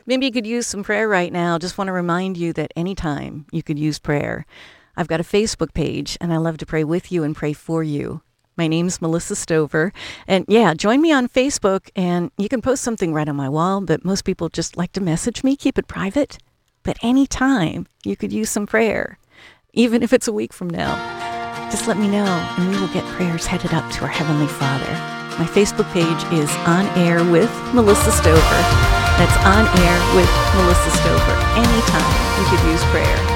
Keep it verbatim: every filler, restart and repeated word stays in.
maybe you could use some prayer right now. Just want to remind you that anytime you could use prayer. I've got a Facebook page, and I love to pray with you and pray for you. My name's Melissa Stover, and yeah, join me on Facebook, and you can post something right on my wall, but most people just like to message me, keep it private. But anytime you could use some prayer, even if it's a week from now, just let me know, and we will get prayers headed up to our Heavenly Father. My Facebook page is On Air with Melissa Stover. That's On Air with Melissa Stover. Anytime you could use prayer.